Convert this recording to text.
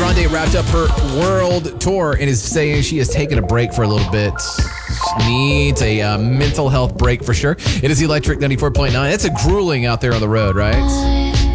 Grande wrapped up her world tour and is saying she has taken a break for a little bit. Needs a mental health break for sure. It is Electric 94.9. It's a grueling out there on the road, right?